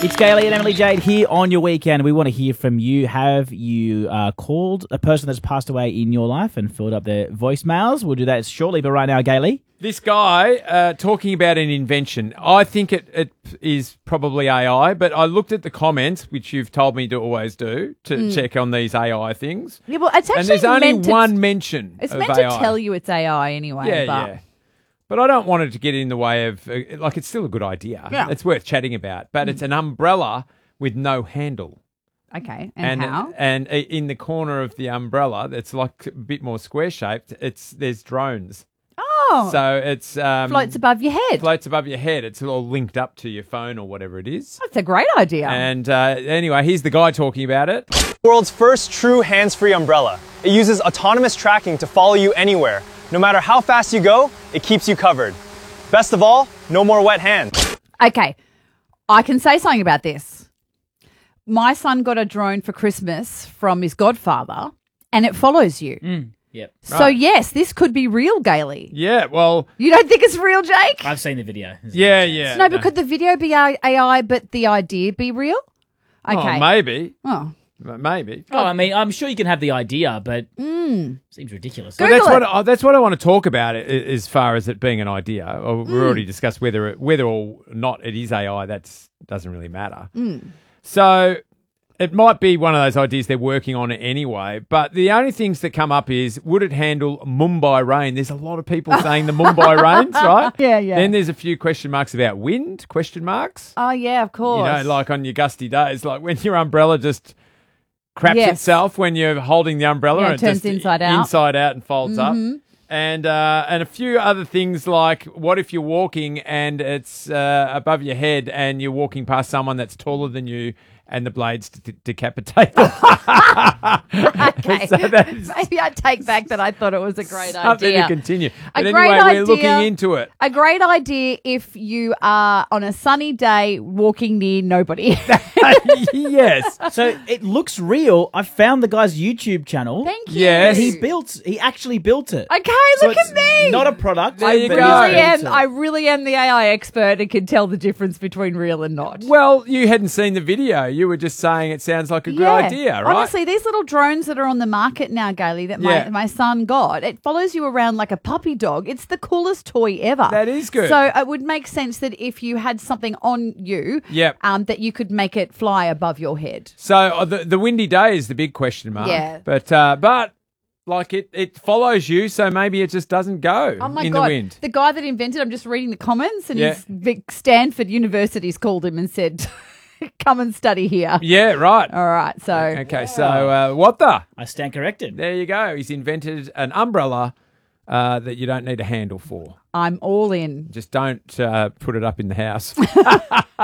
It's Gailey and Emily Jade here on your weekend. We want to hear from you. Have you called a person that's passed away in your life and filled up their voicemails? We'll do that shortly, but right now, Gailey. This guy talking about an invention. I think it is probably AI, but I looked at the comments, which you've told me to always do, to check on these AI things. Yeah, well, it's actually and there's only meant to, one mention It's of meant AI. to tell you it's AI anyway. Yeah, but yeah. But I don't want it to get in the way of, it's still a good idea. Yeah. It's worth chatting about. But it's an umbrella with no handle. Okay, and how? And in the corner of the umbrella, that's like a bit more square-shaped, there's drones. Oh, So it's... floats above your head. Floats above your head. It's all linked up to your phone or whatever it is. That's a great idea. And anyway, here's the guy talking about it. World's first true hands-free umbrella. It uses autonomous tracking to follow you anywhere. No matter how fast you go, it keeps you covered. Best of all, no more wet hands. Okay, I can say something about this. My son got a drone for Christmas from his godfather, and it follows you. Yep. So, Right. yes, this could be real, Gailey. Yeah, well, You don't think it's real, Jake? I've seen the video. yeah. No, but could the video be AI, but the idea be real? Okay. Oh, maybe. Oh. Maybe. Oh, I mean, I'm sure you can have the idea, but seems ridiculous. Well, Google that's what I want to talk about as far as it being an idea. We already discussed whether or not it is AI. That doesn't really matter. So it might be one of those ideas they're working on anyway. But the only things that come up is, would it handle Mumbai rain? There's a lot of people saying the Mumbai rains, right? Yeah, yeah. Then there's a few question marks about wind, question marks. Oh, yeah, of course. You know, like on your gusty days, like when your umbrella just craps Yes. itself when you're holding the umbrella Yeah, and it turns just inside out. inside out and folds up. And a few other things like, what if you're walking and it's above your head and you're walking past someone that's taller than you and the blades decapitate them? Okay. So that is Maybe I take back that I thought it was a great something idea. to continue. But great anyway, we're looking idea. into it. A great idea if you are on a sunny day walking near nobody. Yes. So it looks real. I found the guy's YouTube channel. Thank you. Yes. He actually built it. Okay, So look it's at me. Not a product. There you but go. he's built it. I really am the AI expert and can tell the difference between real and not. Well, you hadn't seen the video. You were just saying it sounds like a good idea, right? Honestly, these little drones that are on the market now, Gailey, that Yeah. my son got, it follows you around like a puppy dog. It's the coolest toy ever. That is good. So it would make sense that if you had something on you, Yep. that you could make it fly above your head. So the windy day is the big question mark. Yeah. But like it follows you, so maybe it just doesn't go Oh my in God. the wind. The guy that invented, I'm just reading the comments, and Yeah. Stanford University's called him and said, come and study here. Yeah, right. All right, so Okay, so what the? I stand corrected. There you go. He's invented an umbrella that you don't need a handle for. I'm all in. Just don't put it up in the house.